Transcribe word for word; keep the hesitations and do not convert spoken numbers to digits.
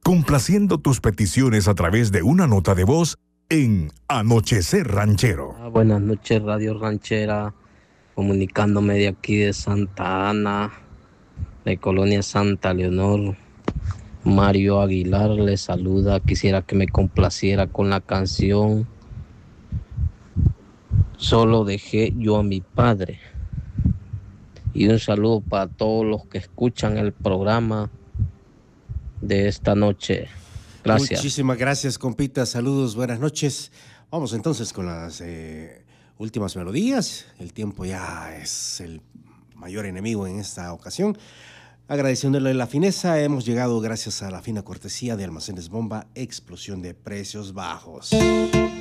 complaciendo tus peticiones a través de una nota de voz en Anochecer Ranchero. Ah, buenas noches, Radio Ranchera, comunicándome de aquí de Santa Ana, de Colonia Santa Leonor. Mario Aguilar le saluda. Quisiera que me complaciera con la canción Solo dejé yo a mi padre. Y un saludo para todos los que escuchan el programa de esta noche. Gracias. Muchísimas gracias, compita. Saludos, buenas noches. Vamos entonces con las eh, últimas melodías. El tiempo ya es el mayor enemigo en esta ocasión. Agradeciéndole la fineza, hemos llegado gracias a la fina cortesía de Almacenes Bomba, explosión de precios bajos.